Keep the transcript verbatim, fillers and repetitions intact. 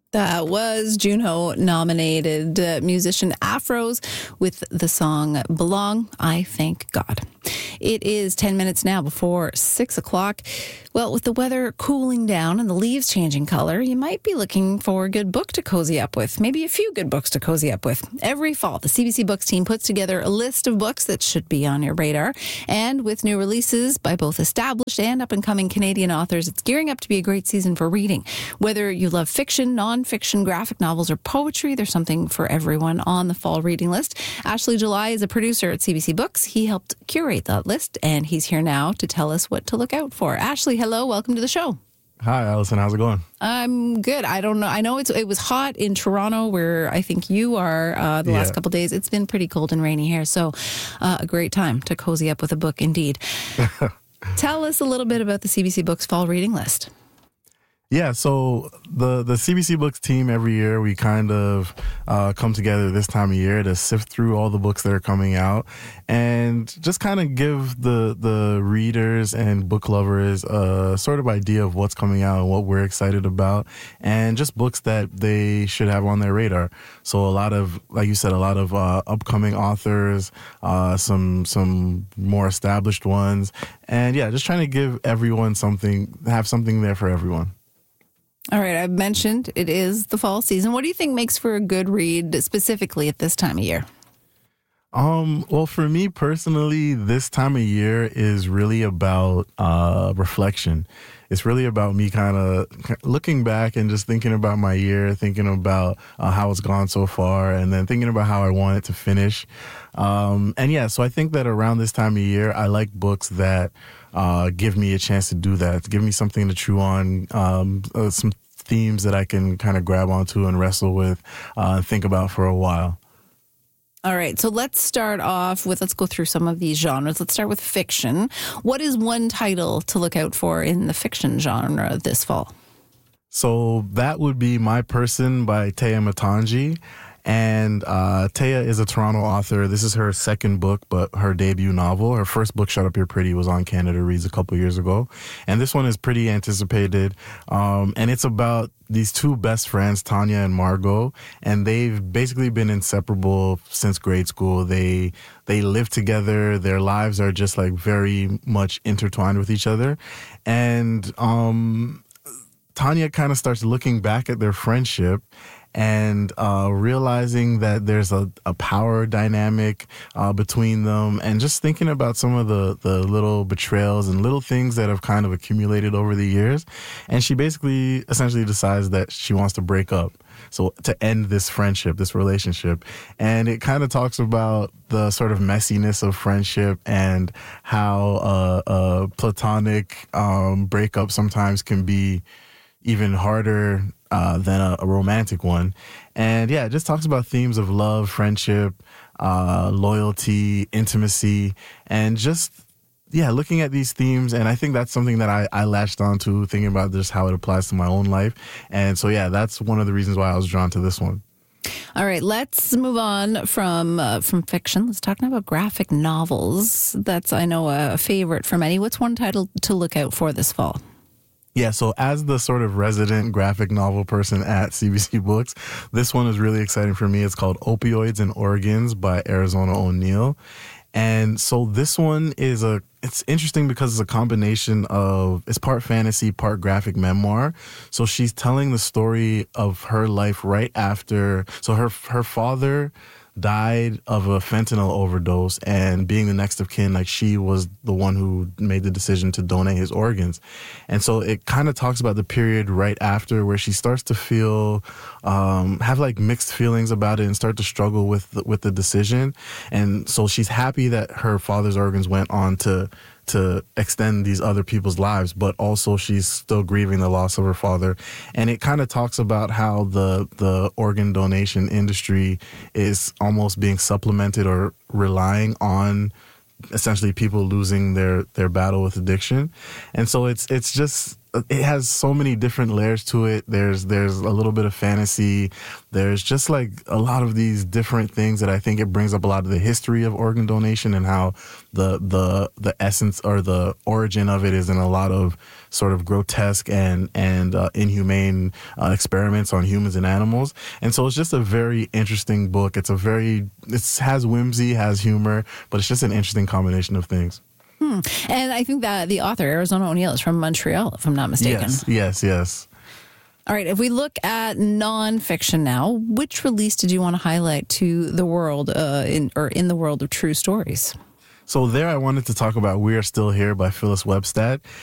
That was Juno-nominated uh, musician Afros with the song Belong, I Thank God. It is ten minutes now before six o'clock. Well, with the weather cooling down and the leaves changing color, you might be looking for a good book to cozy up with. Maybe a few good books to cozy up with. Every fall, the C B C Books team puts together a list of books that should be on your radar. And with new releases by both established and up-and-coming Canadian authors, it's gearing up to be a great season for reading. Whether you love fiction, non-fiction, graphic novels, or poetry, there's something for everyone on the fall reading list. Ashley July is a producer at C B C Books. He helped curate that list, and he's here now to tell us what to look out for. Ashley, hello. Welcome to the show. Hi, Allison. How's it going? I'm good. I don't know. I know it's it was hot in Toronto, where I think you are uh, the Yeah. last couple of days. It's been pretty cold and rainy here, so uh, a great time to cozy up with a book indeed. Tell us a little bit about the C B C Books fall reading list. Yeah, so the, the C B C Books team, every year we kind of uh, come together this time of year to sift through all the books that are coming out and just kind of give the the readers and book lovers a sort of idea of what's coming out and what we're excited about, and just books that they should have on their radar. So a lot of, like you said, a lot of uh, upcoming authors, uh, some some more established ones, and yeah, just trying to give everyone something, have something there for everyone. All right, I've mentioned it is the fall season. What do you think makes for a good read specifically at this time of year? Um, well, for me personally, this time of year is really about uh, reflection. It's really about me kind of looking back and just thinking about my year, thinking about uh, how it's gone so far, and then thinking about how I want it to finish. Um, and yeah, so I think that around this time of year, I like books that uh, give me a chance to do that, to give me something to chew on, um, uh, some themes that I can kind of grab onto and wrestle with uh, and think about for a while. All right, so let's start off with, let's go through some of these genres. Let's start with fiction. What is one title to look out for in the fiction genre this fall? So that would be My Person by Taya Matangi. And uh, Taya is a Toronto author. This is her second book, but her debut novel. Her first book, Shut Up You're Pretty, was on Canada Reads a couple years ago. And this one is pretty anticipated. Um, and it's about these two best friends, Tanya and Margot. And they've basically been inseparable since grade school. They they live together. Their lives are just like very much intertwined with each other. And um, Tanya kind of starts looking back at their friendship and uh, realizing that there's a, a power dynamic uh, between them, and just thinking about some of the, the little betrayals and little things that have kind of accumulated over the years. And she basically essentially decides that she wants to break up. So to end this friendship, this relationship. And it kind of talks about the sort of messiness of friendship and how uh, a platonic um, breakup sometimes can be even harder uh, than a, a romantic one. And yeah, it just talks about themes of love, friendship, uh, loyalty, intimacy, and just, yeah, looking at these themes. And I think that's something that I, I latched onto, thinking about just how it applies to my own life. And so, yeah, that's one of the reasons why I was drawn to this one. All right, let's move on from uh, from fiction. Let's talk now about graphic novels. That's, I know, a favorite for many. What's one title to look out for this fall? Yeah, so as the sort of resident graphic novel person at C B C Books, this one is really exciting for me. It's called Opioids and Organs by Arizona O'Neill. And so this one is a, it's interesting because it's a combination of, it's part fantasy, part graphic memoir. So she's telling the story of her life right after, so her her father died of a fentanyl overdose, and being the next of kin, like, she was the one who made the decision to donate his organs. And so it kind of talks about the period right after, where she starts to feel, um, have like mixed feelings about it and start to struggle with the, with the decision. And so she's happy that her father's organs went on to to extend these other people's lives, but also she's still grieving the loss of her father. And it kind of talks about how the the organ donation industry is almost being supplemented or relying on essentially people losing their their battle with addiction. And so it's it's just it has so many different layers to it. There's there's a little bit of fantasy. There's just like a lot of these different things that I think it brings up a lot of the history of organ donation and how the the the essence or the origin of it is in a lot of sort of grotesque and and uh, inhumane uh, experiments on humans and animals. And so it's just a very interesting book. It's a very it has whimsy, has humor, but it's just an interesting combination of things. Hmm. And I think that the author, Arizona O'Neill, is from Montreal, if I'm not mistaken. Yes, yes, yes. All right, if we look at nonfiction now, which release did you want to highlight to the world, uh, in or in the world of true stories? So there I wanted to talk about We Are Still Here by Phyllis Webstad.